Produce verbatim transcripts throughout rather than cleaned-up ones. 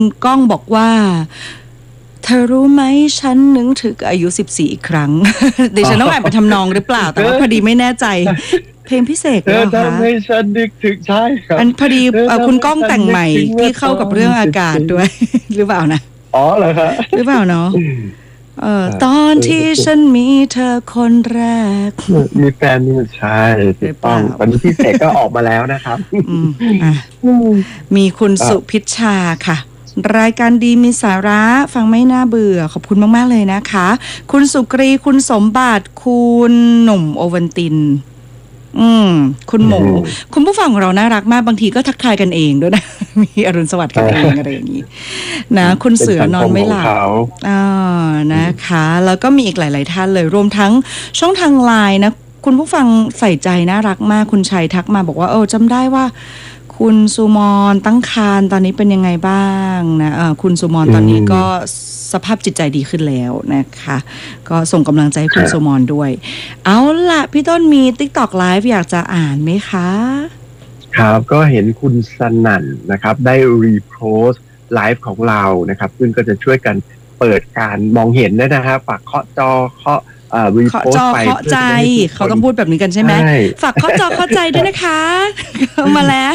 ก้องบอกว่าเธอรู้ไหมฉันนึกถึงอายุสิบสี่อีกครั้ง เดี๋ยวฉันต้องอ่านไปทำนองหรือเปล่าแต่ว่าพอดีไม่แน่ใจเพลงพิเศษเหรอคะทำให้ฉันนึกถึงใช่ครับอันพอดีคุณก้องแต่งใหม่ที่เข้ากับเรื่องอากาศด้วย หรือเปล่านะอ๋อเหรอครับหรือเปล่าเนาะเอ่อตอนที่ฉันมีเธอคนแรกมีแฟนนี่ใช่ถูกต้องตอนนี้พิเศษก็ออกมาแล้วนะครับมีคุณสุพิชชาค่ะรายการดีมีสาระฟังไม่น่าเบื่อขอบคุณมากๆเลยนะคะคุณสุกรีคุณสมบัติคุณหนุ่มโอวันตินอืมคุณหมูคุณผู้ฟังของเราน่ารักมากบางทีก็ทักทายกันเองด้วยนะมีอรุณสวัสดิ์กันเองอะไรอย่างนี้นะคุณเสือนอนไม่หลับอ่านะคะแล้วก็มีอีกหลายๆท่านเลยรวมทั้งช่องทางไลน์นะคุณผู้ฟังใส่ใจน่ารักมากคุณชัยทักมาบอกว่าเออจำได้ว่าคุณสุมรตั้งครรภ์ตอนนี้เป็นยังไงบ้างนะคุณสุมรตอนนี้ก็สภาพจิตใจดีขึ้นแล้วนะคะก็ส่งกำลังใจให้คุณสุมรด้วยเอาล่ะพี่ต้นมี TikTok Live อยากจะอ่านไหมคะครับก็เห็นคุณสนั่นนะครับได้รีโพสต์ไลฟ์ของเรานะครับซึ่งก็จะช่วยกันเปิดการมองเห็นด้วยนะครับฝากเคาะจอเคาะรีโพสต์ไปเคาะใจเขาต้องพูดแบบนี้กันใช่ไหมฝากเคาะจอเคาะใจด้วยนะคะมาแล้ว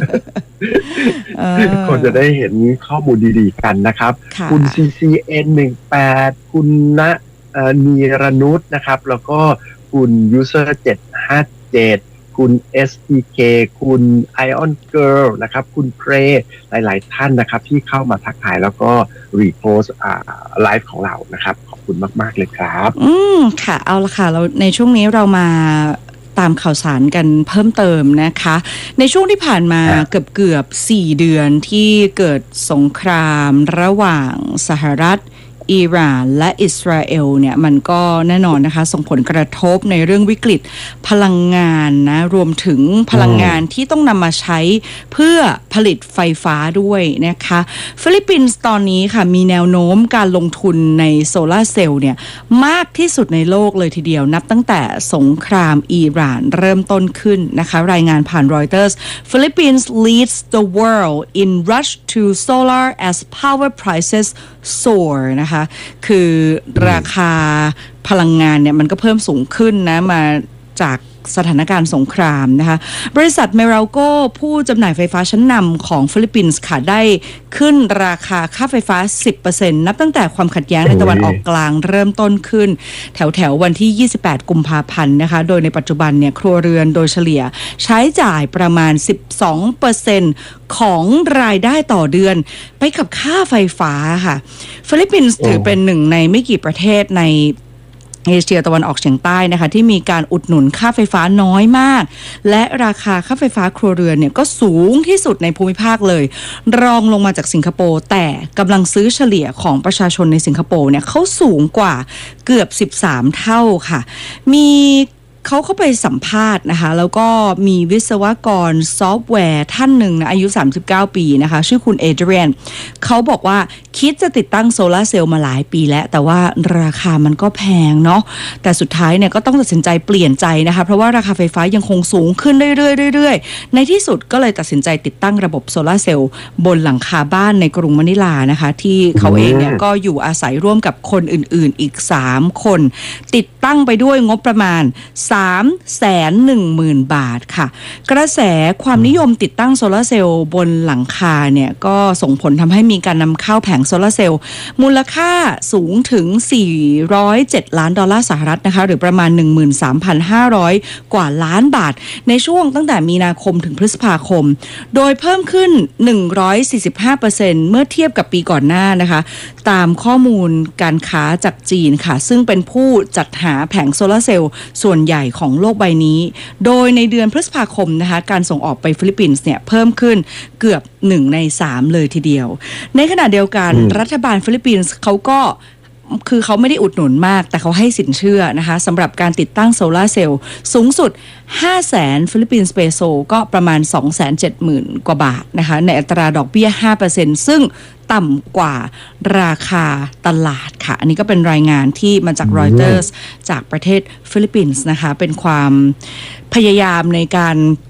คนจะได้เห็นข้อมูลดีๆกันนะครับคุณ ซี ซี เอ็น หนึ่งแปดคุณณนีรนุชนะครับแล้วก็คุณ user เจ็ดห้าเจ็ดคุณ เอส อี เค คุณ Ion Girl นะครับคุณเพรหลายๆท่านนะครับที่เข้ามาทักทายแล้วก็รีโพสต์ไลฟ์ของเรานะครับขอบคุณมากๆเลยครับอืมค่ะเอาละค่ะเราในช่วงนี้เรามาตามข่าวสารกันเพิ่มเติมนะคะในช่วงที่ผ่านมาเกือบเกือบสี่เดือนที่เกิดสงครามระหว่างสหรัฐอิหร่านและอิสราเอลเนี่ยมันก็แน่นอนนะคะส่งผลกระทบในเรื่องวิกฤตพลังงานนะรวมถึงพลังงานที่ต้องนำมาใช้เพื่อผลิตไฟฟ้าด้วยนะคะฟิลิปปินส์ตอนนี้ค่ะมีแนวโน้มการลงทุนในโซลาร์เซลล์เนี่ยมากที่สุดในโลกเลยทีเดียวนับตั้งแต่สงครามอิหร่านเริ่มต้นขึ้นนะคะรายงานผ่าน Reuters Philippines leads the world in rush to solar as power prices soar นะคะคือราคาพลังงานเนี่ยมันก็เพิ่มสูงขึ้นนะมาจากสถานการณ์สงครามนะคะบริษัทเมราโกผู้จำหน่ายไฟฟ้าชั้นนำของฟิลิปปินส์ค่ะได้ขึ้นราคาค่าไฟฟ้า สิบเปอร์เซ็นต์ นับตั้งแต่ความขัดแย้งในตะวันออกกลางเริ่มต้นขึ้นแถวแถววันที่ยี่สิบแปดกุมภาพันธ์นะคะโดยในปัจจุบันเนี่ยครัวเรือนโดยเฉลี่ยใช้จ่ายประมาณ สิบสองเปอร์เซ็นต์ ของรายได้ต่อเดือนไปกับค่าไฟฟ้าค่ะฟิลิปปินส์ถือเป็นหนึ่งในไม่กี่ประเทศในเอเชียตะวันออกเฉียงใต้นะคะที่มีการอุดหนุนค่าไฟฟ้าน้อยมากและราคาค่าไฟฟ้าครัวเรือนเนี่ยก็สูงที่สุดในภูมิภาคเลยรองลงมาจากสิงคโปร์แต่กำลังซื้อเฉลี่ยของประชาชนในสิงคโปร์เนี่ยเขาสูงกว่าเกือบสิบสามเท่าค่ะมีเขาเข้าไปสัมภาษณ์นะคะแล้วก็มีวิศวกรซอฟต์แวร์ท่านหนึ่งนะอายุสามสิบเก้าปีนะคะชื่อคุณเอเดรียนเขาบอกว่าคิดจะติดตั้งโซลาร์เซลล์มาหลายปีแล้วแต่ว่าราคามันก็แพงเนาะแต่สุดท้ายเนี่ยก็ต้องตัดสินใจเปลี่ยนใจนะคะเพราะว่าราคาไฟฟ้ายังคงสูงขึ้นเรื่อยๆเรื่อยๆในที่สุดก็เลยตัดสินใจติดตั้งระบบโซลาร์เซลล์บนหลังคาบ้านในกรุงมะนิลานะคะที่เขาเองเนี่ยก็อยู่อาศัยร่วมกับคนอื่นๆอีกสามคนติดตั้งไปด้วยงบประมาณสามแสนหนึ่งหมื่นบาทค่ะกระแสความนิยมติดตั้งโซลาร์เซลล์บนหลังคาเนี่ยก็ส่งผลทำให้มีการนำเข้าแผงโซลาร์เซลล์มูลค่าสูงถึงสี่ร้อยเจ็ดล้านดอลลาร์สหรัฐนะคะหรือประมาณ หนึ่งหมื่นสามพันห้าร้อย กว่าล้านบาทในช่วงตั้งแต่มีนาคมถึงพฤษภาคมโดยเพิ่มขึ้น หนึ่งร้อยสี่สิบห้าเปอร์เซ็นต์ เมื่อเทียบกับปีก่อนหน้านะคะตามข้อมูลการค้าจากจีนค่ะซึ่งเป็นผู้จัดหาแผงโซลาร์เซลล์ส่วนใหญ่ของโลกใบนี้โดยในเดือนพฤษภาคมนะคะการส่งออกไปฟิลิปปินส์เนี่ยเพิ่มขึ้นเกือบหนึ่งในสามเลยทีเดียวในขณะเดียวกันรัฐบาลฟิลิปปินส์เขาก็คือเขาไม่ได้อุดหนุนมากแต่เขาให้สินเชื่อนะคะสำหรับการติดตั้งโซลาร์เซลล์สูงสุด ห้าแสน ฟิลิปปินส์เปโซก็ประมาณ สองแสนเจ็ดหมื่น กว่าบาทนะคะในอัตราดอกเบี้ย ห้าเปอร์เซ็นต์ ซึ่งต่ำกว่าราคาตลาดค่ะอันนี้ก็เป็นรายงานที่มาจาก Reuters จากประเทศฟิลิปปินส์นะคะเป็นความพยายามในการ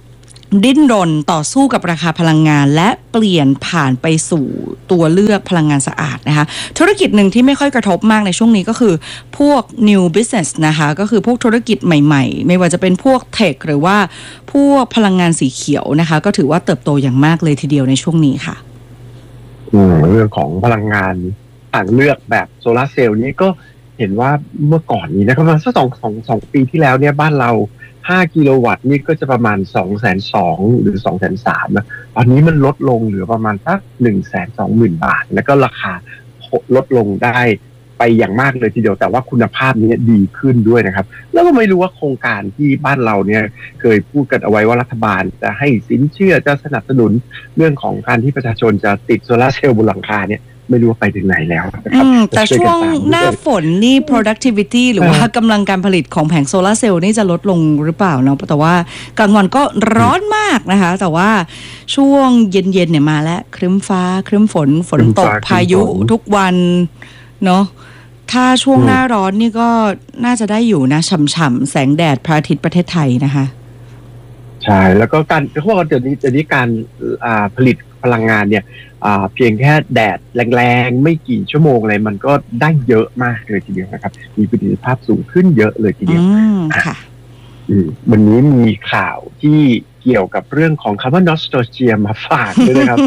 ดิ้นรนต่อสู้กับราคาพลังงานและเปลี่ยนผ่านไปสู่ตัวเลือกพลังงานสะอาดนะคะธุรกิจหนึ่งที่ไม่ค่อยกระทบมากในช่วงนี้ก็คือพวก new business นะคะก็คือพวกธุรกิจใหม่ๆไม่ว่าจะเป็นพวกเทคหรือว่าพวกพลังงานสีเขียวนะคะก็ถือว่าเติบโตอย่างมากเลยทีเดียวในช่วงนี้ค่ะอืมเรื่องของพลังงานต่างเลือกแบบโซลาร์เซลล์นี้ก็เห็นว่าเมื่อก่อนนี้นะครับประมาณสักสองสองสองปีที่แล้วเนี่ยบ้านเราห้ากิโลวัตต์นี่ก็จะประมาณสองแสนสองหรือสองแสนสามนะตอนนี้มันลดลงเหลือประมาณสักหนึ่งแสนสองหมื่นบาทแล้วก็ราคาลดลงได้ไปอย่างมากเลยทีเดียวแต่ว่าคุณภาพนี้ดีขึ้นด้วยนะครับแล้วก็ไม่รู้ว่าโครงการที่บ้านเราเนี่ยเคยพูดกันเอาไว้ว่ารัฐบาลจะให้สินเชื่อจะสนับสนุนเรื่องของการที่ประชาชนจะติดโซลาร์เซลล์บนหลังคาเนี่ยไม่รู้ว่าไปถึงไหนแล้วนะครับแต่ช่วงหน้าฝนนี่ productivity หรือว่ากำลังการผลิตของแผงโซลาร์เซลล์นี่จะลดลงหรือเปล่าเนาะแต่ว่ากลางวันก็ร้อนมากนะคะแต่ว่าช่วงเย็นๆเนี่ยมาแล้วครึ้มฟ้าครึ้มฝนฝนตกพายุทุกวันเนาะถ้าช่วงหน้าร้อนนี่ก็น่าจะได้อยู่นะฉ่ำๆแสงแดดพระอาทิตย์ประเทศไทยนะคะใช่แล้วก็การเขาบอกว่าเดี๋ยวนี้เดี๋ยวนี้การผลิตพลังงานเนี่ยเพียงแค่แดดแรงๆไม่กี่ชั่วโมงอะไรมันก็ได้เยอะมากเลยทีเดียวนะครับมีประสิทธิภาพสูงขึ้นเยอะเลยทีเดียวค่ะวันนี้มีข่าวที่เกี่ยวกับเรื่องของคำว่า nostalgia มาฝากด้วยนะครับ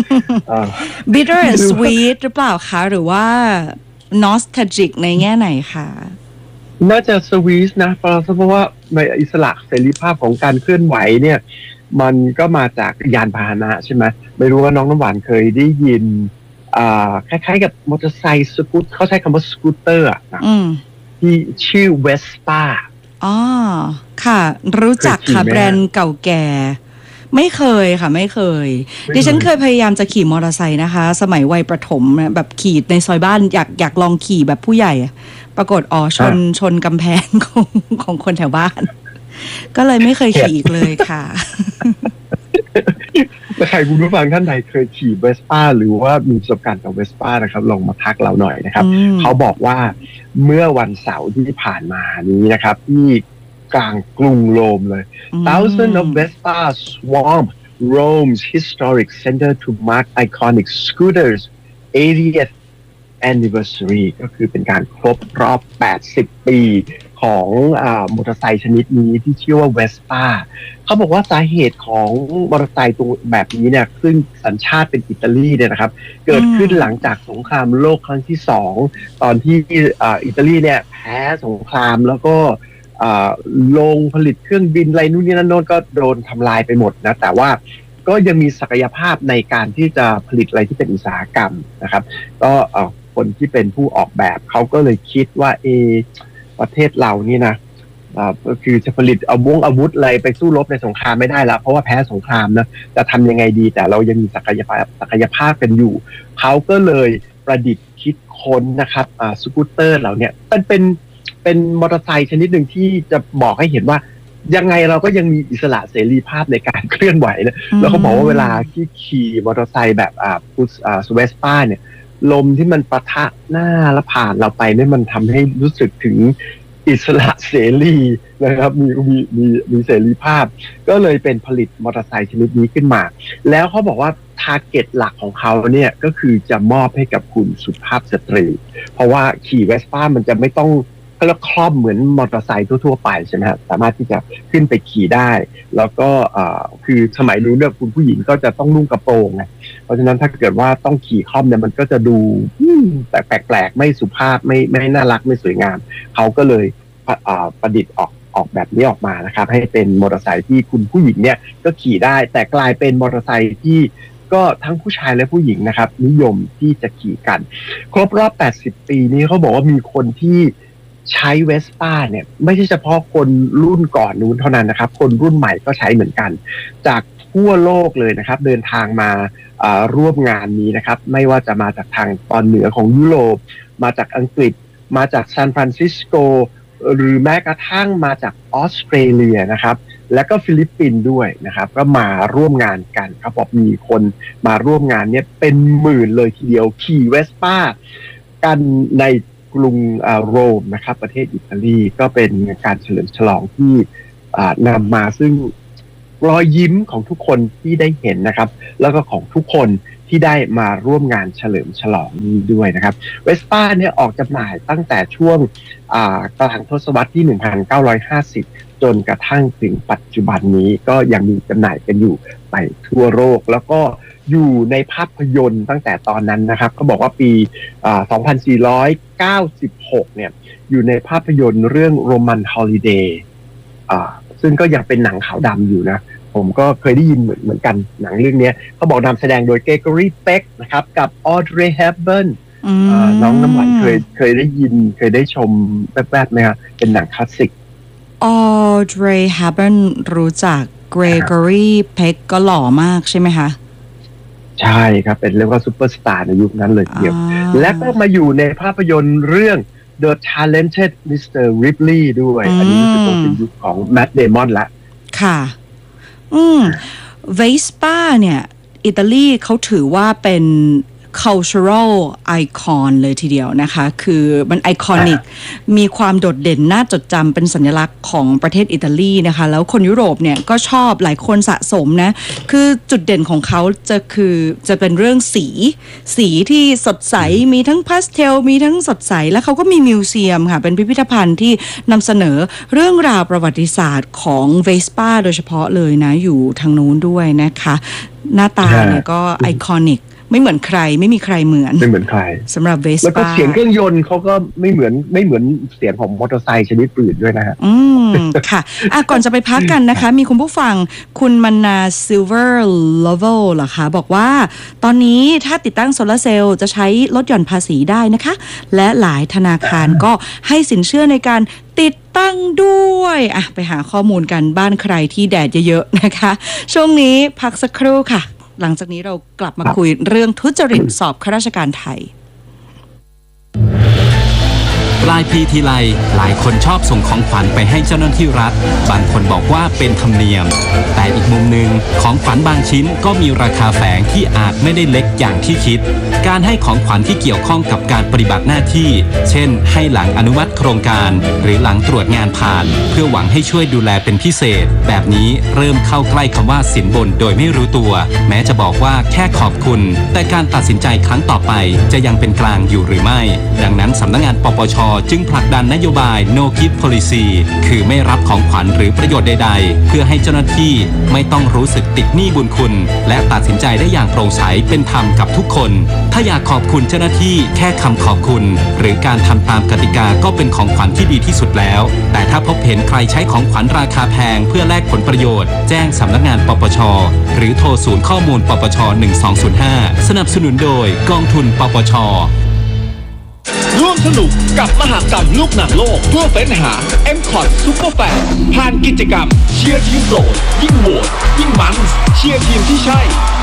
bitter and sweet หรือเปล่าคะหรือว่า nostalgic ในแง่ไหนคะน่าจะสวีทนะเพราะว่าในอิสระเสรีภาพของการเคลื่อนไหวเนี่ยมันก็มาจากยานพาหนะใช่ไหมไม่รู้ว่าน้องน้ำหวานเคยได้ยินคล้ายๆกับมอเตอร์ไซค์สกูตเขาใช้คำว่าสกูตเตอร์นะที่ชื่อเวสป้าอ๋อค่ะรู้จักค่ะแบรนด์เก่าแก่ไม่เคยค่ะไม่เคยดิฉันเคยพยายามจะขี่มอเตอร์ไซค์นะคะสมัยวัยประถมแบบขี่ในซอยบ้านอยากอยากลองขี่แบบผู้ใหญ่ปรากฏอ๋อชนชนกำแพงของของคนแถวบ้านก็เลยไม่เคยขี่อีกเลยค่ะถ้าใครคุณผู้ฟังท่านใดเคยขี่เวสป้าหรือว่ามีประสบการณ์กับเวสป้านะครับลองมาทักเราหน่อยนะครับเขาบอกว่าเมื่อวันเสาร์ที่ผ่านมานี้นะครับที่กลางกรุงโรมเลย Thousands of Vespas swarmed Rome's historic center to mark iconic scooters eightieth anniversary ก็คือเป็นการครบรอบแปดสิบปีของอ่ามอเตอร์ไซค์ชนิดนี้ที่ชื่อว่าเวสป้าเขาบอกว่าสาเหตุของมอเตอร์ไซค์ตัวแบบนี้เนี่ยซึ่งสัญชาติเป็นอิตาลีเนี่ยนะครับเกิดขึ้นหลังจากสงครามโลกครั้งที่สองตอนที่อ่าอิตาลีเนี่ยแพ้สงครามแล้วก็โรงผลิตเครื่องบินอะไรนู่นนี่นั่นโน้นก็โดนทำลายไปหมดนะแต่ว่าก็ยังมีศักยภาพในการที่จะผลิตอะไรที่เป็นอุตสาหกรรมนะครับก็คนที่เป็นผู้ออกแบบเขาก็เลยคิดว่าเอประเทศเรานี่นะก็คือจะผลิตเอาวงอาวุธอะไรไปสู้รบในสงครามไม่ได้แล้วเพราะว่าแพ้สงครามนะจะทำยังไงดีแต่เรายังมีศักยภาพศักยภาพกันอยู่เขาก็เลยประดิษฐ์คิดค้นนะครับสกูตเตอร์เหล่านี้มันเป็นเป็นมอเตอร์ไซค์ชนิดหนึ่งที่จะบอกให้เห็นว่ายังไงเราก็ยังมีอิสระเสรีภาพในการเคลื่อนไหวนะแล้วเขาบอกว่าเวลาที่ขี่มอเตอร์ไซค์แบบอ่าพุสอ่าสเวสป้าเนี่ยลมที่มันปะทะหน้าและผ่านเราไปเนี่ยมันทำให้รู้สึกถึงอิสระเสรีนะครับมีมีมีมีเสรีภาพก็เลยเป็นผลิตมอเตอร์ไซค์ชนิดนี้ขึ้นมาแล้วเขาบอกว่าทาร์เก็ตหลักของเขาเนี่ยก็คือจะมอบให้กับคุณสุภาพสตรีเพราะว่าขี่เวสป้ามันจะไม่ต้องแล้วคล่อมเหมือนมอเตอร์ไซค์ทั่วๆไปใช่ไหมครับสามารถที่จะขึ้นไปขี่ได้แล้วก็คือสมัยนู้นเนี่ยคุณผู้หญิงก็จะต้องนุ่งกระโปรงไงเพราะฉะนั้นถ้าเกิดว่าต้องขี่คล่อมเนี่ยมันก็จะดูแปลกๆไม่สุภาพไม่ไม่น่ารักไม่สวยงามเขาก็เลยประดิษฐ์ออกออกแบบนี้ออกมานะครับให้เป็นมอเตอร์ไซค์ที่คุณผู้หญิงเนี่ยก็ขี่ได้แต่กลายเป็นมอเตอร์ไซค์ที่ก็ทั้งผู้ชายและผู้หญิงนะครับนิยมที่จะขี่กันครบรอบแปดสิบปีนี้เขาบอกว่ามีคนที่ใช้เวสป้าเนี่ยไม่ใช่เฉพาะคนรุ่นก่อนนู้นเท่านั้นนะครับคนรุ่นใหม่ก็ใช้เหมือนกันจากทั่วโลกเลยนะครับเดินทางมาร่วมงานนี้นะครับไม่ว่าจะมาจากทางตอนเหนือของยุโรปมาจากอังกฤษมาจากซานฟรานซิสโกหรือแม้กระทั่งมาจากออสเตรเลียนะครับและก็ฟิลิปปินส์ด้วยนะครับก็มาร่วมงานกันครับบอกมีคนมาร่วมงานเนี่ยเป็นหมื่นเลยทีเดียวขี่เวสป้ากันในกรุงโรมนะครับประเทศอิตาลีก็เป็นการเฉลิมฉลองที่นำมาซึ่งรอยยิ้มของทุกคนที่ได้เห็นนะครับแล้วก็ของทุกคนที่ได้มาร่วมงานเฉลิมฉลองนี้ด้วยนะครับเวสป้าเนี่ยออกจำหน่ายตั้งแต่ช่วงกลางทศวรรษที่ หนึ่งพันเก้าร้อยห้าสิบ จนกระทั่งถึงปัจจุบันนี้ก็ยังมีจำหน่ายกันอยู่ไปทั่วโลกแล้วก็อยู่ในภาพยนตร์ตั้งแต่ตอนนั้นนะครับเขาบอกว่าปีสองพันสี่ร้อยเก้าสิบหกเนี่ยอยู่ในภาพยนตร์เรื่อง Roman Holiday ซึ่งก็ยังเป็นหนังขาวดำอยู่นะผมก็เคยได้ยินเหมือนเหมือนกันหนังเรื่องนี้เขาบอกนำแสดงโดยเกรกอรีย์ เป็กนะครับกับออเดรย์ เฮปเบิร์นน้องน้ำหวานเคยเคยได้ยินเคยได้ชมแวบๆไหมครับเป็นหนังคลาสสิกออเดรย์ เฮปเบิร์นรู้จักเกรกอรีย์ เป็กก็หล่อมากใช่ไหมคะใช่ครับเป็นเรียกว่าซูเปอร์สตาร์ในยุคนั้นเลยทีเดียวและก็มาอยู่ในภาพยนตร์เรื่อง The Talented มิสเตอร์ Ripley ด้วยอันนี้จะต้องเป็นยุคของ Matt Damon ละค่ะอืม Vespa เนี่ยอิตาลีเขาถือว่าเป็น cultural icon เลยทีเดียวนะคะคือมันไอคอนิกมีความโดดเด่นน่าจดจำเป็นสัญลักษณ์ของประเทศอิตาลีนะคะแล้วคนยุโรปเนี่ยก็ชอบหลายคนสะสมนะคือจุดเด่นของเขาจะคือจะเป็นเรื่องสีสีที่สดใสมีทั้งพาสเทลมีทั้งสดใสแล้วเขาก็มีมิวเซียมค่ะเป็นพิพิธภัณฑ์ที่นำเสนอเรื่องราวประวัติศาสตร์ของ Vespa โดยเฉพาะเลยนะอยู่ทางนู้นด้วยนะคะหน้าตาเนี่ยก็ไอคอนิกไม่เหมือนใครไม่มีใครเหมือนไม่เหมือนใครสำหรับเวสป้าแล้วก็เสียงเครื่องยนต์เขาก็ไม่เหมือนไม่เหมือนเสียงของมอเตอร์ไซค์ชนิดอื่นด้วยนะฮะอืมค่ะอ่ะก่อนจะไปพักกันนะคะมีคุณผู้ฟังคุณมนาซิลเวอร์เลเวลเหรอคะบอกว่าตอนนี้ถ้าติดตั้งโซลาร์เซลล์จะใช้ลดหย่อนภาษีได้นะคะและหลายธนาคารก็ให้สินเชื่อในการติดตั้งด้วยอ่ะไปหาข้อมูลกันบ้านใครที่แดดเยอะๆนะคะช่วงนี้พักสักครู่ค่ะหลังจากนี้เรากลับมาคุยเรื่องทุจริตสอบข้าราชการไทยปลายปีทีไรหลายคนชอบส่งของขวัญไปให้เจ้าหน้าที่รัฐบางคนบอกว่าเป็นธรรมเนียมแต่อีกมุมหนึ่งของขวัญบางชิ้นก็มีราคาแฝงที่อาจไม่ได้เล็กอย่างที่คิดการให้ของขวัญที่เกี่ยวข้องกับการปฏิบัติหน้าที่เช่นให้หลังอนุมัติโครงการหรือหลังตรวจงานผ่านเพื่อหวังให้ช่วยดูแลเป็นพิเศษแบบนี้เริ่มเข้าใกล้คำว่าสินบนโดยไม่รู้ตัวแม้จะบอกว่าแค่ขอบคุณแต่การตัดสินใจครั้งต่อไปจะยังเป็นกลางอยู่หรือไม่ดังนั้นสำนักงานปปช.จึงผลักดันนโยบาย No Gift Policy คือไม่รับของขวัญหรือประโยชน์ใดๆเพื่อให้เจ้าหน้าที่ไม่ต้องรู้สึกติดหนี้บุญคุณและตัดสินใจได้อย่างโปร่งใสเป็นธรรมกับทุกคนถ้าอยากขอบคุณเจ้าหน้าที่แค่คำขอบคุณหรือการทำตามกติกาก็เป็นของขวัญที่ดีที่สุดแล้วแต่ถ้าพบเห็นใครใช้ของขวัญราคาแพงเพื่อแลกผลประโยชน์แจ้งสำนักงานปปช.หรือโทรศูนย์ข้อมูลปปช. หนึ่งสองศูนย์ห้าสนับสนุนโดยกองทุนปปช. ร่วมสนุกกับมหกรรมลูกหนังโลกเพื่อเฟ้นหา เอ็ม คอท Super Fan ผ่านกิจกรรมเชียร์ทีมโปรดยิ่งโหวตยิ่งมันเชียร์ทีมที่ใช่